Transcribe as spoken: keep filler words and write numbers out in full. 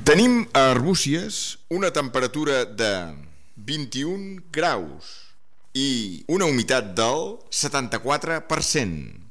Tenim a Arbúcies una temperatura de vint-i-un graus i una humitat del setanta-quatre per cent.